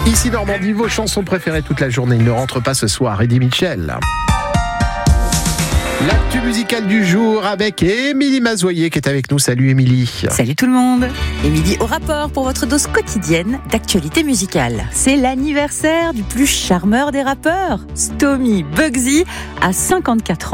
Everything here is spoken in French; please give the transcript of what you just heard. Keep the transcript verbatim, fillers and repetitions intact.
Ici Normandie, vos chansons préférées toute la journée. Il ne rentre pas ce soir. Eddie Mitchell. L'actu musicale du jour avec Émilie Mazoyer qui est avec nous. Salut Émilie. Salut tout le monde. Émilie au rapport pour votre dose quotidienne d'actualité musicale. C'est l'anniversaire du plus charmeur des rappeurs, Stomy Bugsy, à cinquante-quatre ans.